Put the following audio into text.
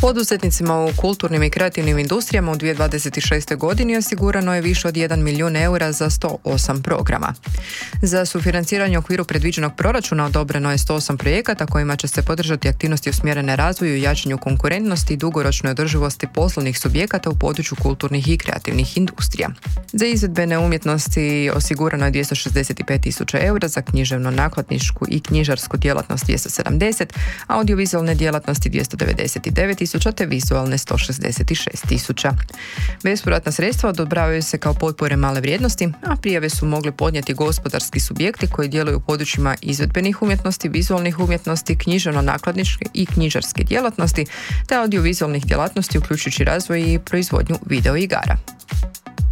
Poduzetnicima u kulturnim i kreativnim industrijama u 2026. godini osigurano je više od 1 milijun eura za 108 programa. Za sufinanciranje u okviru predviđenog proračuna odobreno je 108 projekata kojima će se podržati aktivnosti usmjerene razvoju i jačanju konkurentnosti i dugoročnoj održivosti poslovnih subjekata u području kulturnih i kreativnih industrija. Za izvedbene umjetnosti osigurano je 265.000 eura, za književno-nakladničku i knjižarsku djelatnost 270, audiovizualne djelatnosti 299.000 te vizualne 166.000. Bespovratna sredstva odobravaju se kao potpore male vrijednosti, a prijave su mogli podnijeti gospodarski subjekti koji djeluju u područjima izvedbenih umjetnosti, vizualnih umjetnosti, književno-nakladničke i knjižarske djelatnosti te audiovizualnih djelatnosti uključujući razvoj i proizvodnju video igara.